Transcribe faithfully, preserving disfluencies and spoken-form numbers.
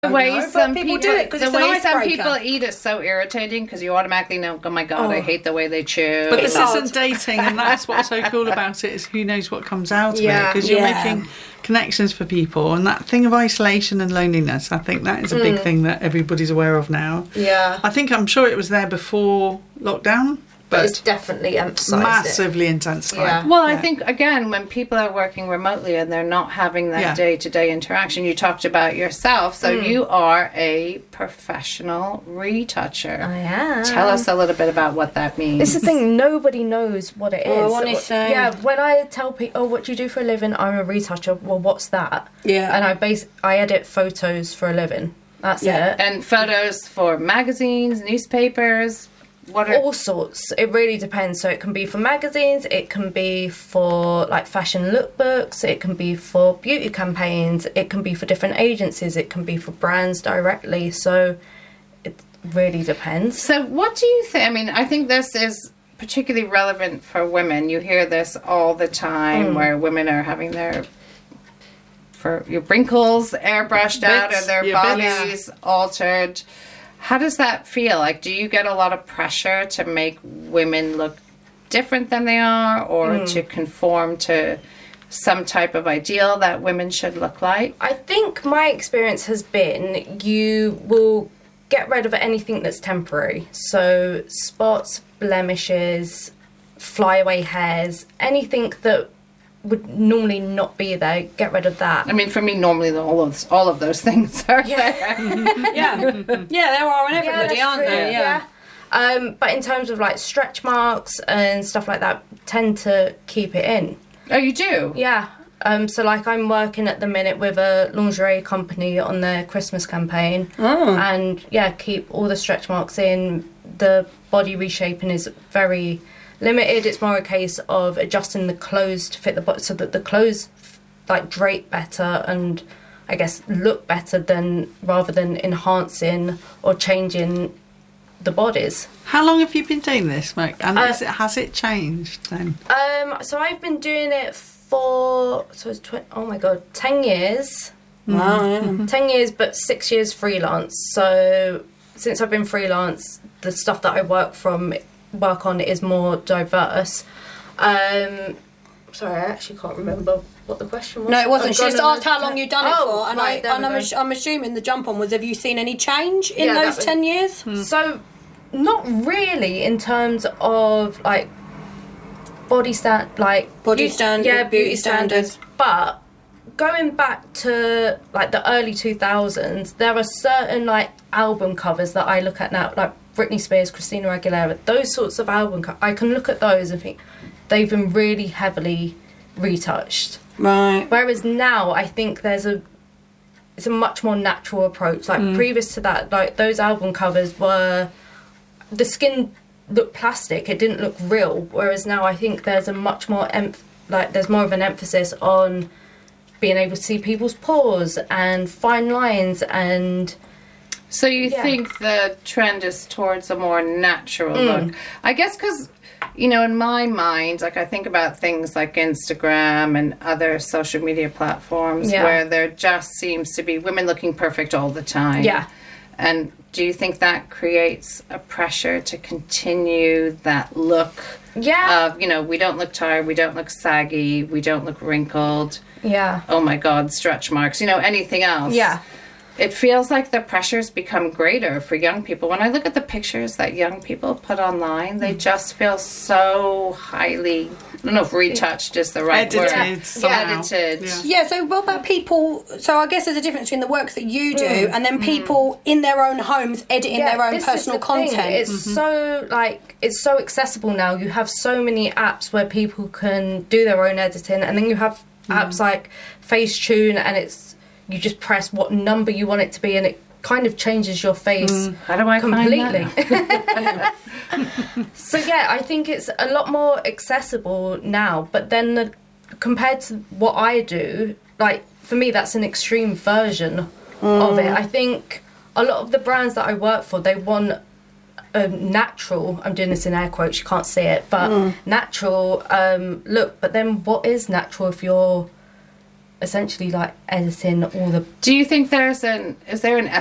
The way know, some people people do it because the it's an way some icebreaker. people eat is so irritating because you automatically know, oh my god, Oh. I hate the way they chew. But this odd. isn't dating, and that's what's so cool about it, is who knows what comes out of Yeah. it, because you're Yeah. making connections for people, and that thing of isolation and loneliness, I think that is a big thing that everybody's aware of now. Yeah. I think I'm sure it was there before lockdown, but It's definitely emphasised. massively intensified. Yeah. Well, I Yeah. think, again, when people are working remotely and they're not having that Yeah. day-to-day interaction, you talked about yourself, so you are a professional retoucher. I am. Tell us a little bit about what that means. It's the thing, nobody knows what it is. Oh, I wanna say- Yeah, when I tell people, oh, what do you do for a living? I'm a retoucher. Well, what's that? Yeah. And I base, I edit photos for a living. That's Yeah. it. And photos for magazines, newspapers, what are... All sorts. It really depends. So it can be for magazines, it can be for like fashion lookbooks, it can be for beauty campaigns, it can be for different agencies, it can be for brands directly. So it really depends. So what do you think? I mean, I think this is particularly relevant for women. You hear this all the time where women are having their for your wrinkles airbrushed out Bits, or their your bodies altered. How does that feel? Like, do you get a lot of pressure to make women look different than they are, or to conform to some type of ideal that women should look like? I think my experience has been you will get rid of anything that's temporary. So spots, blemishes, flyaway hairs, anything that would normally not be there, get rid of that. I mean, for me, normally all of all of those things are there. Yeah, yeah, there are on everybody, that's aren't true, there? Yeah. Um, but in terms of like stretch marks and stuff like that, tend to keep it in. Oh, you do? Yeah. Um, so like I'm working at the minute with a lingerie company on their Christmas campaign, Oh. and yeah, keep all the stretch marks in. The body reshaping is very limited. It's more a case of adjusting the clothes to fit the body, so that the clothes like drape better and I guess look better than rather than enhancing or changing the bodies. How long have you been doing this, Mike? And Uh, is it, has it changed then? Um, so I've been doing it for so it's tw- oh my god, ten years. Wow, yeah. ten years, but six years freelance. So since I've been freelance, the stuff that I work from work on is more diverse. Um, sorry, I actually can't remember what the question was. No, it wasn't. I've She just gone asked how long you'd done it Oh, for, and right, there I and we I'm, go. ass- I'm assuming the jump on was, have you seen any change in Yeah, that those was- ten years? So, not really in terms of like body stand, like Body beauty- standard, yeah, beauty beauty standards. But going back to like the early two thousands, there are certain like album covers that I look at now, like Britney Spears, Christina Aguilera, those sorts of album covers. I can look at those and think they've been really heavily retouched. Right. Whereas now, I think there's a it's a much more natural approach. Like previous to that, like those album covers were the skin looked plastic; it didn't look real. Whereas now, I think there's a much more emph- like there's more of an emphasis on being able to see people's pores and fine lines and. So you Yeah. think the trend is towards a more natural look? I guess because, you know, in my mind, like I think about things like Instagram and other social media platforms Yeah. where there just seems to be women looking perfect all the time. Yeah. And do you think that creates a pressure to continue that look Yeah. of, you know, we don't look tired, we don't look saggy, we don't look wrinkled, Yeah. oh my God, stretch marks, you know, anything else? Yeah. It feels like the pressure's become greater for young people. When I look at the pictures that young people put online, they just feel so highly, I don't know if retouched is the right Edited word. somehow. Edited. Yeah. Yeah, so what about people? So I guess there's a difference between the work that you do and then people in their own homes editing their own this is personal the thing. content. It's so like it's so accessible now. You have so many apps where people can do their own editing, and then you have apps like Facetune, and it's you just press what number you want it to be, and it kind of changes your face How do I completely. find that? So yeah, I think it's a lot more accessible now. But then the, compared to what I do, like for me, that's an extreme version of it. I think a lot of the brands that I work for, they want a natural, I'm doing this in air quotes, you can't see it, but natural um, look. But then what is natural if you're essentially like editing all the Do you think there's an is there an